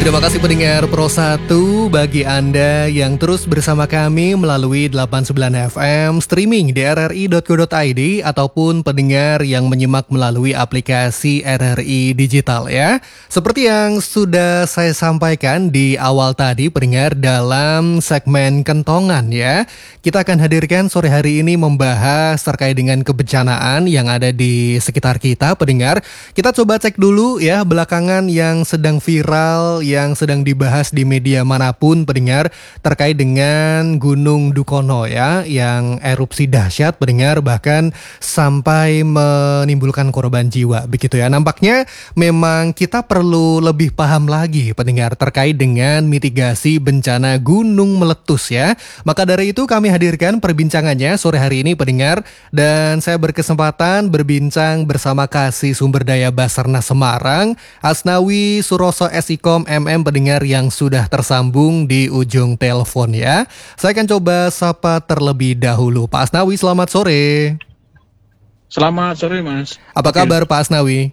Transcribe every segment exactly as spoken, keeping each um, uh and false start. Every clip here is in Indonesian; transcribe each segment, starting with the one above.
Terima kasih pendengar Pro satu, bagi Anda yang terus bersama kami melalui delapan puluh sembilan F M, streaming di r r i dot co dot i d, ataupun pendengar yang menyimak melalui aplikasi R R I Digital ya. Seperti yang sudah saya sampaikan di awal tadi pendengar, dalam segmen Kentongan ya, kita akan hadirkan sore hari ini membahas terkait dengan kebencanaan yang ada di sekitar kita pendengar. Kita coba cek dulu ya belakangan yang sedang viral, yang sedang dibahas di media manapun pendengar, terkait dengan Gunung Dukono ya, yang erupsi dahsyat pendengar, bahkan sampai menimbulkan korban jiwa begitu ya. Nampaknya memang kita perlu lebih paham lagi pendengar terkait dengan mitigasi bencana gunung meletus ya. Maka dari itu kami hadirkan perbincangannya sore hari ini pendengar, dan saya berkesempatan berbincang bersama Kasih Sumber Daya Basarnas Semarang, Asnawi Suroso S.Ikom M M pendengar yang sudah tersambung di ujung telepon ya. Saya akan coba sapa terlebih dahulu. Pak Asnawi, selamat sore. Selamat sore Mas. Apa kabar Pak Asnawi?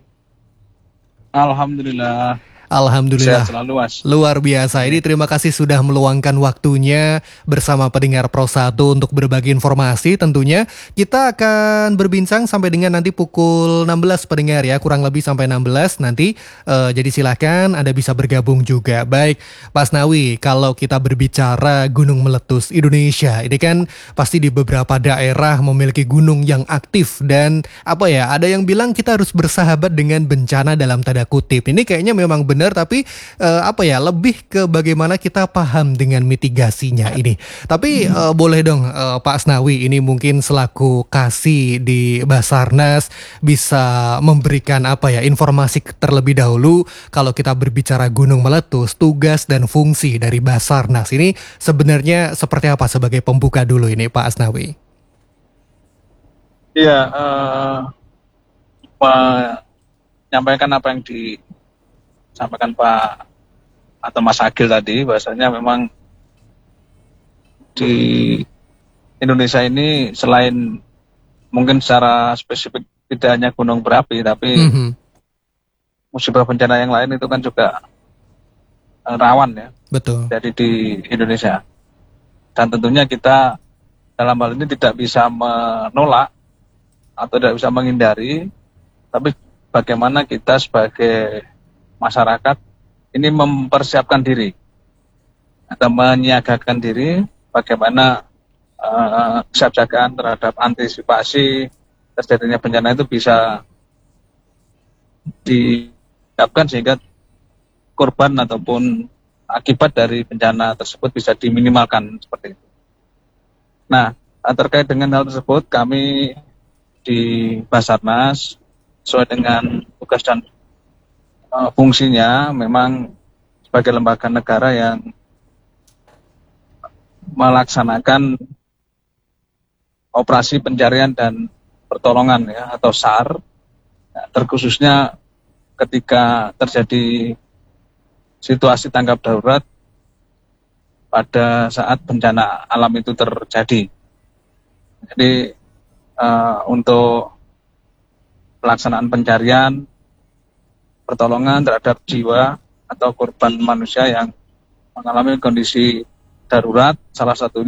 Alhamdulillah. Alhamdulillah. Sehat selalu Mas. Luar biasa. Ini terima kasih sudah meluangkan waktunya bersama pendengar Pro satu untuk berbagi informasi tentunya. Kita akan berbincang sampai dengan nanti pukul enam belas pendengar ya, kurang lebih sampai enam belas nanti. Uh, jadi silakan Anda bisa bergabung juga. Baik Pak Asnawi, kalau kita berbicara gunung meletus Indonesia, ini kan pasti di beberapa daerah memiliki gunung yang aktif, dan apa ya, ada yang bilang kita harus bersahabat dengan bencana dalam tanda kutip. Ini kayaknya memang benar, tapi uh, apa ya, lebih ke bagaimana kita paham dengan mitigasinya ini. Tapi uh, boleh dong uh, Pak Asnawi, ini mungkin selaku Kasih di Basarnas bisa memberikan apa ya, informasi terlebih dahulu kalau kita berbicara gunung meletus, tugas dan fungsi dari Basarnas ini sebenarnya seperti apa sebagai pembuka dulu ini Pak Asnawi. Iya, uh, menyampaikan apa yang di sampaikan Pak atau Mas Agil tadi, bahasanya memang di Indonesia ini selain mungkin secara spesifik tidak hanya gunung berapi, tapi mm-hmm. musibah bencana yang lain itu kan juga rawan ya. Betul. Jadi di Indonesia, dan tentunya kita dalam hal ini tidak bisa menolak atau tidak bisa menghindari, tapi bagaimana kita sebagai masyarakat ini mempersiapkan diri atau menyiagakan diri, bagaimana uh, kesiapsiagaan terhadap antisipasi terjadinya bencana itu bisa disiapkan sehingga korban ataupun akibat dari bencana tersebut bisa diminimalkan seperti itu. Nah, terkait dengan hal tersebut kami di Basarnas sesuai dengan tugas dan fungsinya memang sebagai lembaga negara yang melaksanakan operasi pencarian dan pertolongan ya, atau S A R, ya, terkhususnya ketika terjadi situasi tanggap darurat pada saat bencana alam itu terjadi. Jadi uh, untuk pelaksanaan pencarian pertolongan terhadap jiwa atau korban manusia yang mengalami kondisi darurat, salah satunya